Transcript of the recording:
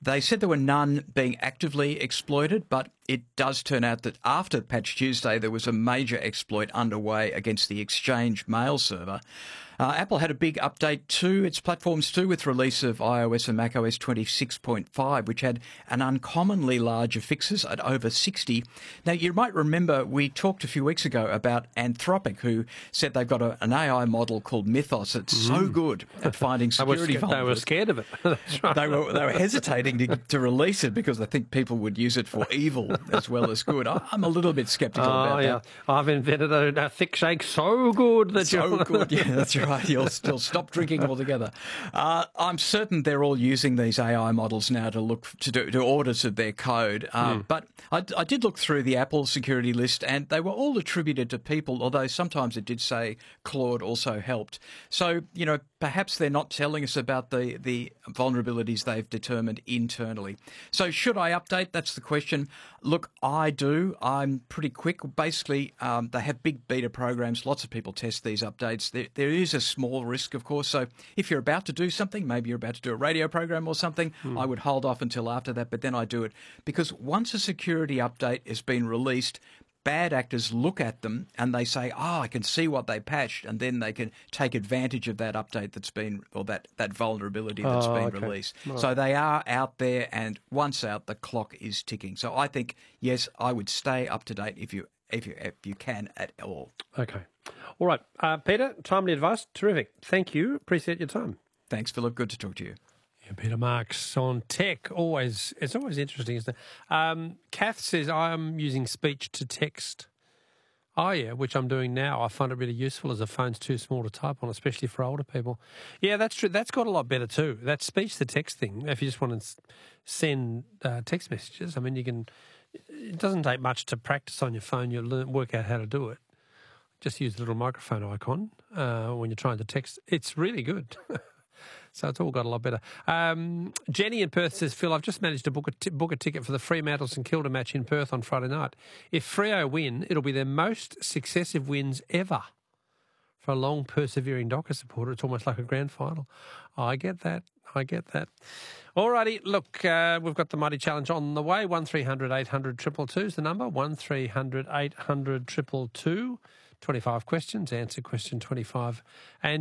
They said there were none being actively exploited, but it does turn out that after Patch Tuesday, there was a major exploit underway against the Exchange mail server. Apple had a big update to its platforms too, with release of iOS and macOS 26.5, which had an uncommonly large fixes at over 60. Now, you might remember we talked a few weeks ago about Anthropic, who said they've got an AI model called Mythos. It's so good at finding security vulnerabilities. They were scared of it. That's right. They were hesitating to release it because they think people would use it for evil as well as good. I'm a little bit sceptical about that. I've invented a thick shake so good that good. Yeah, that's right. You'll still stop drinking altogether. I'm certain they're all using these AI models now to look to do audits of their code. But I did look through the Apple security list, and they were all attributed to people, although sometimes it did say Claude also helped. So, perhaps they're not telling us about the vulnerabilities they've determined internally. So should I update? That's the question. Look, I do. I'm pretty quick. Basically, they have big beta programs. Lots of people test these updates. There is a small risk, of course. So if you're about to do something, maybe you're about to do a radio program or something, I would hold off until after that, but then I do it. Because once a security update has been released, bad actors look at them and they say, I can see what they patched, and then they can take advantage of that update that's been, or that vulnerability that's been released. Right. So they are out there, and once out, the clock is ticking. So I think, yes, I would stay up to date if you can at all. Okay. All right. Peter, timely advice. Terrific. Thank you. Appreciate your time. Thanks, Philip. Good to talk to you. Yeah, Peter Marks on tech. It's always interesting, isn't it? Kath says, I'm using speech to text. Oh, yeah, which I'm doing now. I find it really useful as a phone's too small to type on, especially for older people. Yeah, that's true. That's got a lot better too. That speech to text thing, if you just want to send text messages, I mean, it doesn't take much to practice on your phone. You'll work out how to do it. Just use the little microphone icon when you're trying to text. It's really good. So it's all got a lot better. Jenny in Perth says, Phil, I've just managed to book a ticket for the Fremantle St Kilda match in Perth on Friday night. If Freo win, it'll be their most successive wins ever. For a long, persevering Docker supporter, it's almost like a grand final. I get that. All righty, look, we've got the Mighty Challenge on the way. 1300 800 222 is the number. 1300 800 222. 25 questions, answer question 25. And